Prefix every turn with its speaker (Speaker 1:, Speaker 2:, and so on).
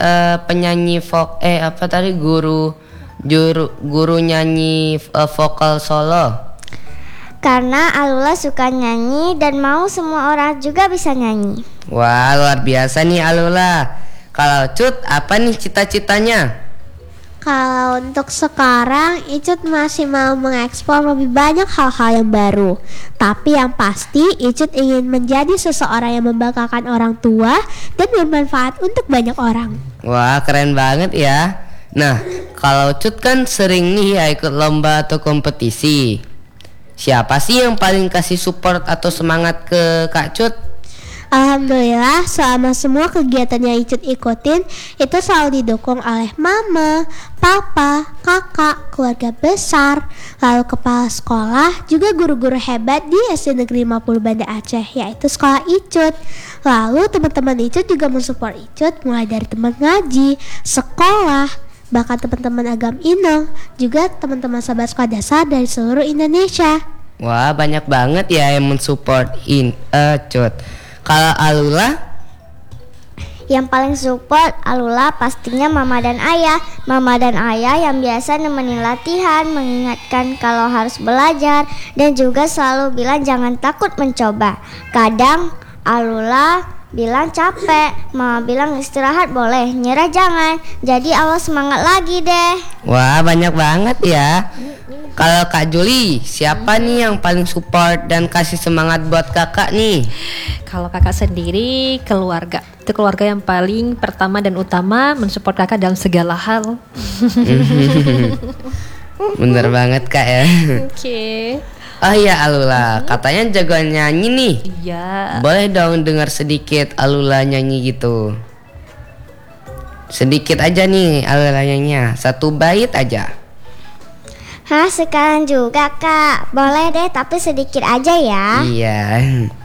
Speaker 1: penyanyi guru nyanyi vokal solo?
Speaker 2: Karena Alula suka nyanyi dan mau semua orang juga bisa nyanyi.
Speaker 1: Wah, luar biasa nih Alula. Kalau Cut, apa nih cita-citanya?
Speaker 3: Kalau untuk sekarang, Icut masih mau mengeksplor lebih banyak hal-hal yang baru. Tapi yang pasti, Icut ingin menjadi seseorang yang membanggakan orang tua dan bermanfaat untuk banyak orang.
Speaker 1: Wah, keren banget ya. Nah, kalau Cut kan sering nih ya ikut lomba atau kompetisi. Siapa sih yang paling kasih support atau semangat ke Kak Cut?
Speaker 3: Alhamdulillah, selama semua kegiatan yang Icut ikutin itu selalu didukung oleh mama, papa, kakak, keluarga besar, lalu kepala sekolah, juga guru-guru hebat di SD Negeri 50 Banda Aceh, yaitu sekolah Icut. Lalu teman-teman Icut juga mensupport Icut mulai dari teman ngaji, sekolah, bahkan teman-teman agam Inong, juga teman-teman sahabat sekolah dasar dari seluruh Indonesia.
Speaker 1: Wah, banyak banget ya yang mensupport Cut. Kalau Alula?
Speaker 2: Yang paling support Alula pastinya mama dan ayah. Mama dan ayah yang biasa nemenin latihan, mengingatkan kalau harus belajar, dan juga selalu bilang jangan takut mencoba. Kadang Alula bilang capek, mama bilang istirahat boleh, nyerah jangan. Jadi awal semangat lagi deh.
Speaker 1: Wah, banyak banget ya. Kalau Kak Juli, siapa nih yang paling support dan kasih semangat buat kakak nih?
Speaker 4: Kalau kakak sendiri, keluarga. Itu keluarga yang paling pertama dan utama mensupport kakak dalam segala hal.
Speaker 1: Bener banget Kak ya.
Speaker 4: Oke.
Speaker 1: Oh iya Alula, katanya jago nyanyi nih.
Speaker 4: Iya.
Speaker 1: Boleh dong dengar sedikit Alula nyanyi gitu. Sedikit aja nih Alula nyanyinya, 1 bait aja.
Speaker 2: Hah, sekarang juga Kak? Boleh deh, tapi sedikit aja ya.
Speaker 1: Iya.